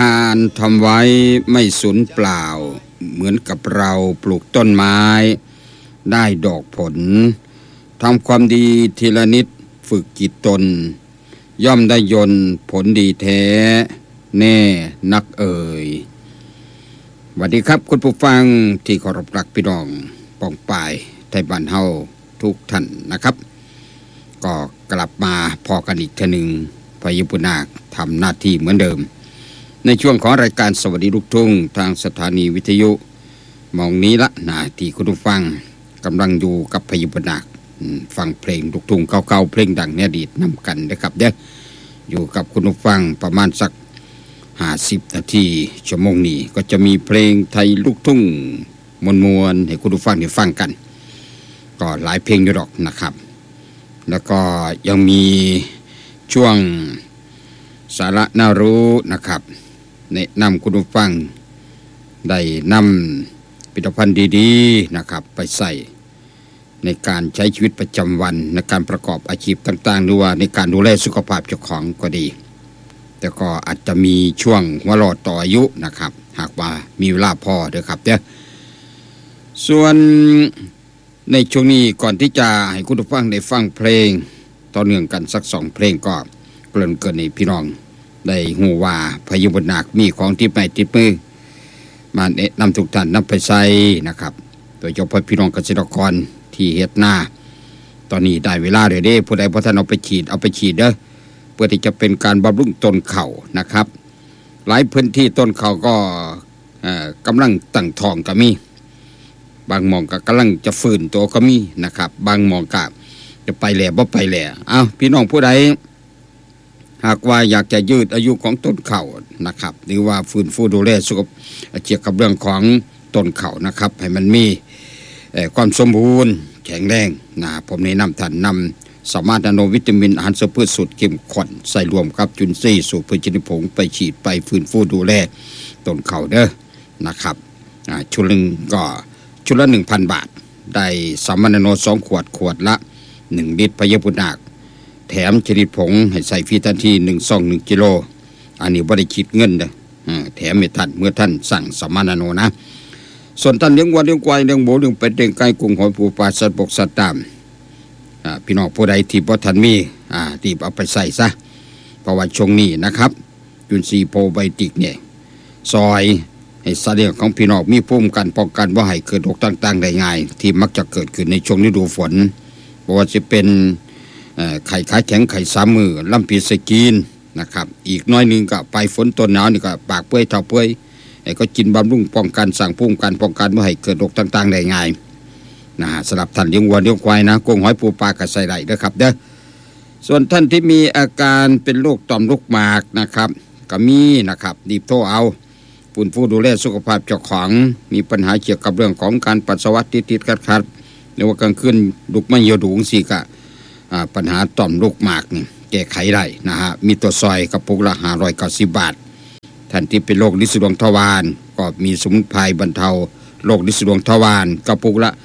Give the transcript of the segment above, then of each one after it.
านทำไว้ไม่สูญเปล่าเหมือนกับเราปลูกต้นไม้ได้ดอกผลทำความดีทีละนิดฝึกจิตตนย่อมได้ยนต์ผลดีแท้แน่นักเอ่ยสวัสดีครับคุณผู้ฟังที่เคารพรักพี่น้องป้องปายไทยบ้านเฮาทุกท่านนะครับก็กลับมาพอกันอีกทีหนึ่งพยบุนาคทำหน้าที่เหมือนเดิมในช่วงของรายการสวัสดีลูกทุ่งทางสถานีวิทยุมองนี้ละนะที่คุณผู้ฟังกำลังอยู่กับพยบุนาคฟังเพลงลูกทุ่งเก่าๆเพลงดังในอดีตนำกันนะครับเด้ออยู่กับคุณผู้ฟังประมาณสัก50 นาทีชั่วโมงนี้ก็จะมีเพลงไทยลูกทุ่งมวลๆให้คุณผู้ฟังได้ฟังกันก็หลายเพลงอยู่หรอกนะครับแล้วก็ยังมีช่วงสาระน่ารู้นะครับแนะนำคุณผู้ฟังได้นำผลิตภัณฑ์ดีๆนะครับไปใส่ในการใช้ชีวิตประจำวันในการประกอบอาชีพต่างๆหรือว่าในการดูแลสุขภาพเจ้าของก็ดีแต่ก็อาจจะมีช่วงหัวรอต่ออายุนะครับหากว่ามีเวลาพอเด้อครับเด้อส่วนในช่วงนี้ก่อนที่จะให้คุณผู้ฟังได้ฟังเพลงต่อเนื่องกันสัก2เพลงก็เกริ่นเกินให้พี่น้องได้ฮู้ว่าพยบุนาคมีของที่ไม่ติดมือมาแนะนำทุกท่านนำไปใช้นะครับโดยเฉพาะพี่น้องเกษตรกรที่เฮ็ดนาตอนนี้ได้เวลาเลยเด้ผู้ใดบ่ทันเอาไปฉีดเด้อเพื่อที่จะเป็นการบำรุงต้นข้าวนะครับหลายพื้นที่ต้นข้าวก็กำลังตั้งท้องก็มีบางหม่องก็กำลังจะฟื้นตัวก็มีนะครับบางหม่องก็จะไปแล้วบ่ไปแล้วพี่น้องผู้ใดหากว่าอยากจะยืดอายุของต้นข้าวนะครับหรือว่าฟื้นฟูดูแลสุขภาพเกี่ยวกับเรื่องของต้นข้าวนะครับให้มันมีความสมบูรณ์แข็งแรงนะผมแนะนำท่านนำสามารถนาโนวิตามินอาหารเสริมพืชสูตรเข้มข้นใส่รวมกับจุลินทรีย์สูตรพืชชนิดผงไปฉีดไปฟื้นฟูดูแลต้นข้าวเด้อนะครับชุดนึงก็ชุดละ 1,000 บาทได้สามารถนาโน2 ขวดละ1 ลิตรพยบุนาคแถมชนิดผงให้ใส่ฟรีทันที1 ซอง 1 กิโลอันนี้บ่ได้คิดเงินเด้อแถมให้ท่านเมื่อท่านสั่งสามารถนาโนนะส่วนท่านเลี้ยงวัวเลี้ยงควายเลี้ยงหมูเลี้ยงเป็ดเลี้ยงไก่กุ้งหอยปูปลาสัตว์บกสัตว์น้ำพี่น้องผู้ใดที่บ่ทันมีรีบเอาไปใส่ซะเพราะว่าช่วงนี้นะครับจุลินทรีย์โพไบโอติกเนี่ยซอยให้สัตว์เลี้ยงของพี่น้องมีภูมิกันป้องกันบ่ให้เกิดโรคต่างๆได้ง่ายที่มักจะเกิดขึ้นในช่วงฤดูฝนบ่ว่าจะเป็นไข้ขาแข็งไข้สามมือลำปีสกีนนะครับอีกน้อยนึงก็ปลายฝนต้นหนาวนี่ก็ปากเปื่อยเท้าเปื่อยก็กินบำรุงป้องกันสั่งภูมิกันป้องกันไม่ให้เกิดโรคต่างๆได้ง่ายนะสำหรับท่านเลี้ยงวัวเลี้ยงควายนะกุ้งหอยปูปลาก็ใส่ได้เด้อครับเด้อส่วนท่านที่มีอาการเป็นโรคต่อมลูกหมากนะครับก็มีนะครับรีบโทรเอาฟื้นฟูดูแลสุขภาพเจ้าของมีปัญหาเกี่ยวกับเรื่องของการปัสสาวะติดๆขัดๆหรือว่ากลางคืนลุกไม่เหี่ยวดูงสิก็ปัญหาต่อมลูกหมากนี่แก้ไขได้นะฮะมีตัวซอยกระปุกละ590 บาทท่านที่เป็นโรคลิ้นดวงทวารก็มีสมุนไพรบรรเทาโรคลิ้นดวงทวารกระปุกละ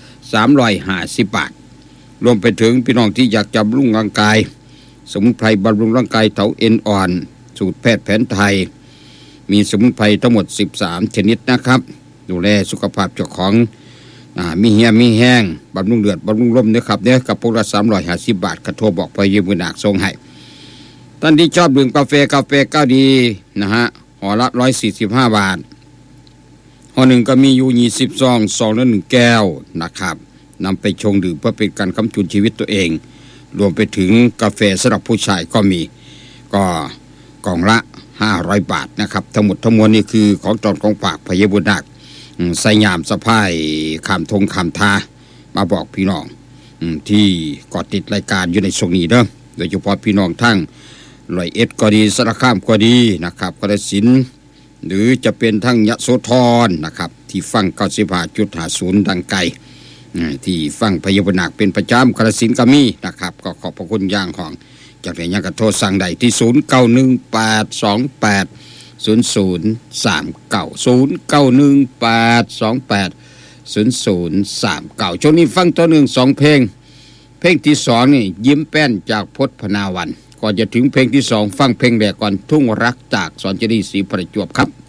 350 บาทรวมไปถึงพี่น้องที่อยากจะบำรุงร่างกายสมุนไพรบำรุงร่างกายเถาเอ็นอ่อนสูตรแพทย์แผนไทยมีสมุนไพรทั้งหมด13ชนิดนะครับดูแลสุขภาพเจ้าของมีเหี่ยมีแห้งบำรุงเลือดบำรุงลมนะครับเนี่ยกระปุกละ350 บาทกระโทรบอกพยบุนาคส่งให้ท่านที่ชอบดื่มกาแฟก็ดีนะฮะห่อละ145 บาทห่อหนึ่งก็มีอยู่20 ซองละ1 แก้วนะครับนำไปชงดื่มเพื่อเป็นการค้ำจุนชีวิตตัวเองรวมไปถึงกาแฟสำหรับผู้ชายก็มีก็กล่องละ500 บาทนะครับทั้งหมดทั้งมวลนี่คือของตอนของฝากพยบุนาคใส่ยามสะพายข้ามทงข้ามทามาบอกพี่น้องที่กอดติดรายการอยู่ในช่วงนี้เด้อโดยเฉพาะพี่น้องทั้ง101ก็ดีสระข้ามก็ดีนะครับกระสินหรือจะเป็นทั้งยโสธรนะครับที่ฟัง95.50ดังไกลที่ฟังพยบุนาคเป็นประจำกระสินก็มีนะครับก็ขอบพระคุณอย่างของจากไหนยังกระโทรสั่งได้ที่0918280039ช่วงนี้ฟังตัวหนึ่ง2 เพลงที่2นี่ยิ้มแป้นจากพจน์พนาวันก่อนจะถึงเพลงที่2ฟังเพลงแรกก่อนทุ่งรักจากสอนเจดีศรีประจวบครับ